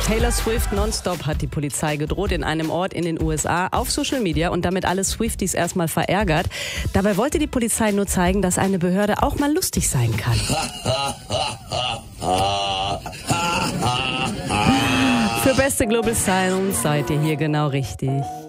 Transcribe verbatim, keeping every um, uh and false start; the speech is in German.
Taylor Swift nonstop hat die Polizei gedroht in einem Ort in den U S A auf Social Media und damit alle Swifties erstmal verärgert. Dabei wollte die Polizei nur zeigen, dass eine Behörde auch mal lustig sein kann. Für beste Global Silence seid ihr hier genau richtig.